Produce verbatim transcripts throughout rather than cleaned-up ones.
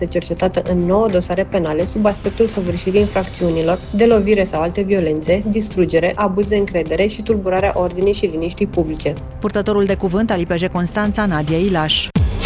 cercetată în nouă dosare penale sub aspectul săvârșirii infracțiunilor de lovire sau alte violențe, distrugere, abuz de încredere și tulburarea ordinii și liniștii publice. Purtătorul de cuvânt al I P J Constanța, Nadia Ilaș.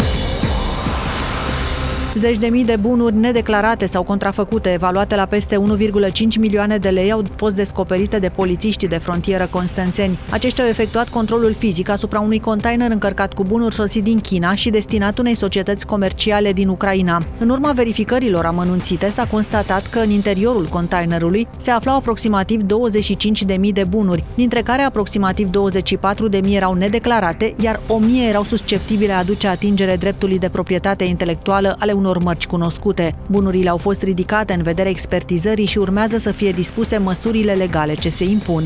Zeci de mii de bunuri nedeclarate sau contrafăcute, evaluate la peste unu virgulă cinci milioane de lei, au fost descoperite de polițiștii de frontieră constanțeni. Aceștia au efectuat controlul fizic asupra unui container încărcat cu bunuri sosit din China și destinat unei societăți comerciale din Ucraina. În urma verificărilor amănunțite, s-a constatat că în interiorul containerului se aflau aproximativ douăzeci și cinci de mii de bunuri, dintre care aproximativ douăzeci și patru de mii erau nedeclarate, iar o mie erau susceptibile a aduce atingere dreptului de proprietate intelectuală ale unor mărci cunoscute. Bunurile au fost ridicate în vederea expertizării și urmează să fie dispuse măsurile legale ce se impun.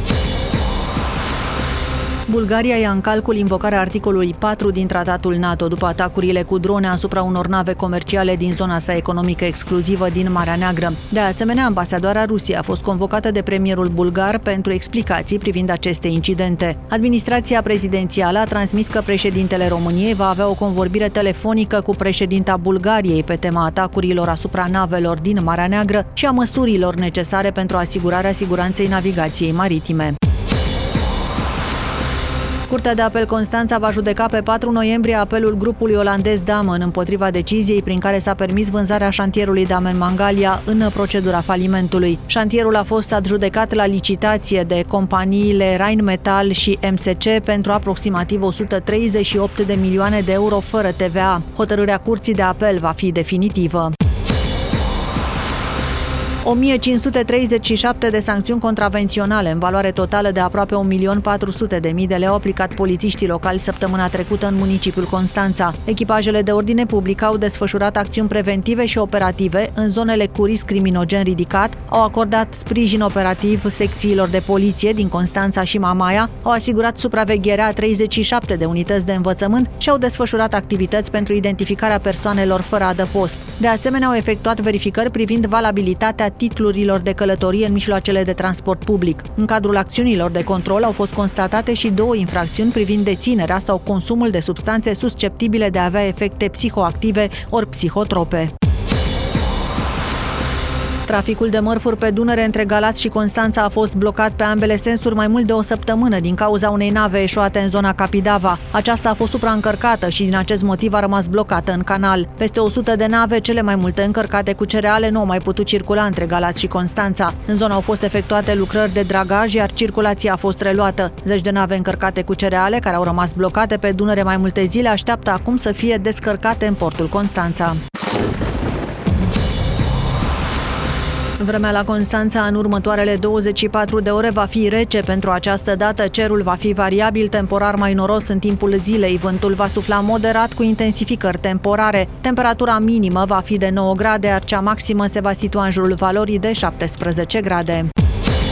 Bulgaria ia în calcul invocarea articolului patru din tratatul NATO după atacurile cu drone asupra unor nave comerciale din zona sa economică exclusivă din Marea Neagră. De asemenea, ambasadoarea Rusiei a fost convocată de premierul bulgar pentru explicații privind aceste incidente. Administrația prezidențială a transmis că președintele României va avea o convorbire telefonică cu președinta Bulgariei pe tema atacurilor asupra navelor din Marea Neagră și a măsurilor necesare pentru asigurarea siguranței navigației maritime. Curtea de apel Constanța va judeca pe patru noiembrie apelul grupului olandez Damen împotriva deciziei prin care s-a permis vânzarea șantierului Damen Mangalia în procedura falimentului. Șantierul a fost adjudecat la licitație de companiile Rheinmetall și M S C pentru aproximativ o sută treizeci și opt de milioane de euro fără T V A. Hotărârea Curții de apel va fi definitivă. o mie cinci sute treizeci și șapte de sancțiuni contravenționale în valoare totală de aproape un milion patru sute de mii de lei au aplicat polițiștii locali săptămâna trecută în municipiul Constanța. Echipajele de ordine public au desfășurat acțiuni preventive și operative în zonele cu risc criminogen ridicat, au acordat sprijin operativ secțiilor de poliție din Constanța și Mamaia, au asigurat supravegherea a treizeci și șapte de unități de învățământ și au desfășurat activități pentru identificarea persoanelor fără adăpost. De asemenea, au efectuat verificări privind valabilitatea titlurilor de călătorie în mijloacele de transport public. În cadrul acțiunilor de control au fost constatate și două infracțiuni privind deținerea sau consumul de substanțe susceptibile de a avea efecte psihoactive ori psihotrope. Traficul de mărfuri pe Dunăre între Galați și Constanța a fost blocat pe ambele sensuri mai mult de o săptămână din cauza unei nave eșuate în zona Capidava. Aceasta a fost supraîncărcată și din acest motiv a rămas blocată în canal. Peste o sută de nave, cele mai multe încărcate cu cereale, nu au mai putut circula între Galați și Constanța. În zonă au fost efectuate lucrări de dragaj, iar circulația a fost reluată. Zeci de nave încărcate cu cereale, care au rămas blocate pe Dunăre mai multe zile, așteaptă acum să fie descărcate în portul Constanța. Vremea la Constanța în următoarele douăzeci și patru de ore va fi rece. Pentru această dată cerul va fi variabil, temporar mai noros în timpul zilei. Vântul va sufla moderat cu intensificări temporare. Temperatura minimă va fi de nouă grade, iar cea maximă se va situa în jurul valorii de șaptesprezece grade.